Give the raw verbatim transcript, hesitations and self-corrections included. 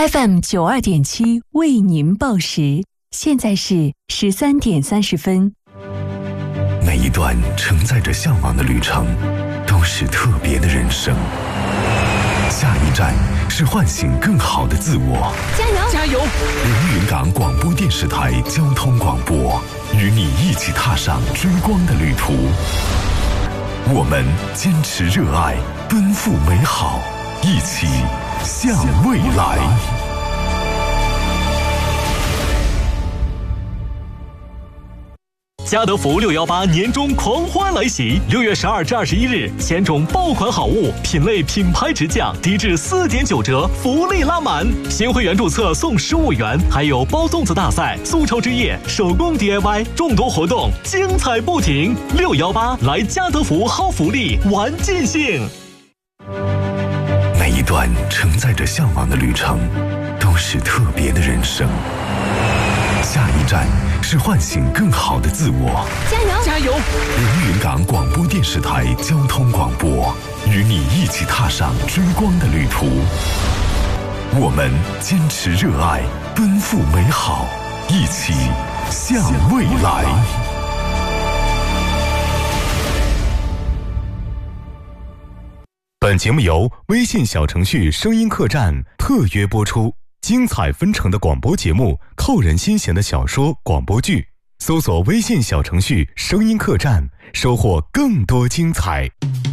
F M 九二点七为您报时，现在是十三点三十分。 每一段承载着向往的旅程，都是特别的人生。下一站是唤醒更好的自我。 加油！ 加油！ 凌云港广播电视台交通广播，与你一起踏上追光的旅途。我们坚持热爱，奔赴美好，一起向未来。 家得福六一八年终狂欢来袭，六月十二至二十一日，千种爆款好物，品类品牌直降，低至四点九折，福利拉满。新会员注册送十五元，还有包粽子大赛、速抽之夜、手工 D I Y， 众多活动，精彩不停。六一八来家得福薅福利，玩尽兴。 每一段承载着向往的旅程，都是特别的人生。下一站是唤醒更好的自我。 加油！ 加油！ 凌云港广播电视台交通广播，与你一起踏上追光的旅途。我们坚持热爱，奔赴美好，一起向未来。 本节目由微信小程序声音客栈特约播出。精彩纷呈的广播节目，扣人心弦的小说广播剧，搜索微信小程序声音客栈，收获更多精彩。